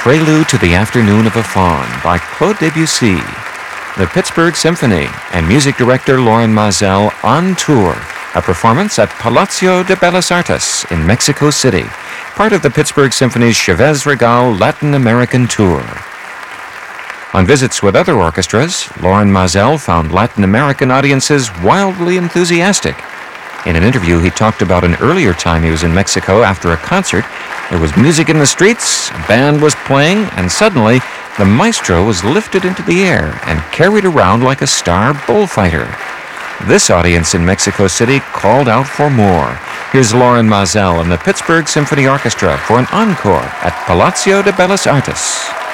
Prelude to the Afternoon of a Faun by Claude Debussy. The Pittsburgh Symphony and music director Loren Maazel on tour. A performance at Palacio de Bellas Artes in Mexico City, part of the Pittsburgh Symphony's Chavez Regal Latin American Tour. On visits with other orchestras, Loren Maazel found Latin American audiences wildly enthusiastic. In an interview, he talked about an earlier time he was in Mexico after a concert. There was music in the streets, a band was playing, and suddenly the maestro was lifted into the air and carried around like a star bullfighter. This audience in Mexico City called out for more. Here's Loren Maazel and the Pittsburgh Symphony Orchestra for an encore at Palacio de Bellas Artes.